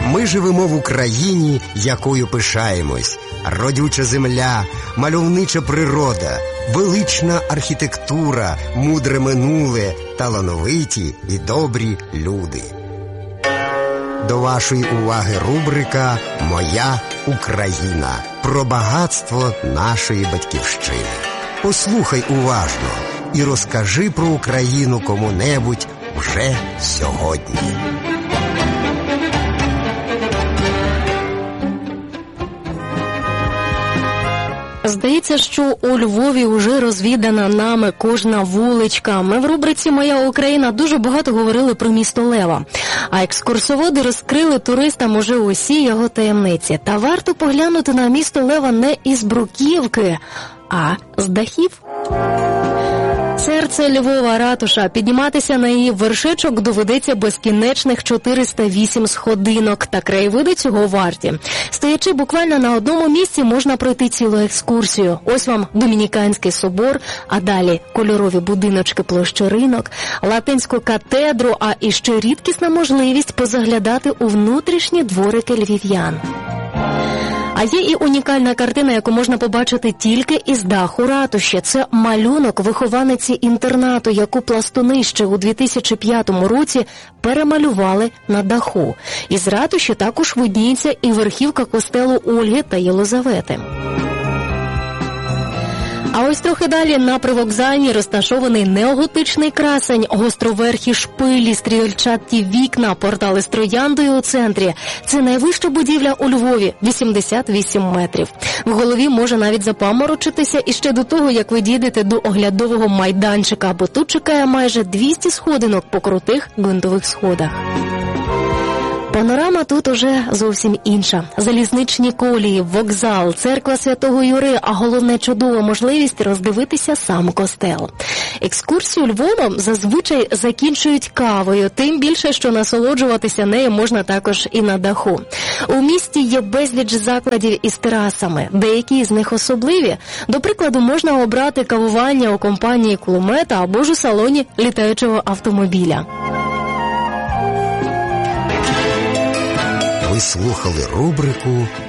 Ми живемо в Україні, якою пишаємось. Родюча земля, мальовнича природа, велична архітектура, мудре минуле, талановиті і добрі люди. До вашої уваги рубрика «Моя Україна» про багатство нашої батьківщини. Послухай уважно і розкажи про Україну кому-небудь вже сьогодні. Здається, що у Львові вже розвідана нами кожна вуличка. Ми в рубриці «Моя Україна» дуже багато говорили про місто Лева. А екскурсоводи розкрили туристам уже усі його таємниці. Та варто поглянути на місто Лева не із бруківки, а з дахів. Серце Львова – ратуша. Підніматися на її вершечок доведеться безкінечних 408 сходинок. Та краєвиди цього варті. Стоячи буквально на одному місці, можна пройти цілу екскурсію. Ось вам Домініканський собор, а далі кольорові будиночки площі Ринок, Латинську катедру, а іще рідкісна можливість позаглядати у внутрішні дворики львів'ян. А є і унікальна картина, яку можна побачити тільки із даху ратуші. Це малюнок вихованиці інтернату, яку пластуни ще у 2005 році перемалювали на даху. Із ратуші також видніється і верхівка костелу Ольги та Єлизавети. А ось трохи далі на Привокзальній розташований неоготичний красень, гостроверхі шпилі, стрільчаті вікна, портали з трояндою у центрі. Це найвища будівля у Львові – 88 метрів. В голові може навіть запаморочитися іще до того, як ви дійдете до оглядового майданчика, бо тут чекає майже 200 сходинок по крутих ґрунтових сходах. Панорама тут уже зовсім інша. Залізничні колії, вокзал, церква Святого Юри, а головне чудова можливість роздивитися сам костел. Екскурсію Львовом зазвичай закінчують кавою, тим більше, що насолоджуватися нею можна також і на даху. У місті є безліч закладів із терасами, деякі з них особливі. До прикладу, можна обрати кавування у компанії кулемета або ж у салоні літаючого автомобіля. Ви слухали рубрику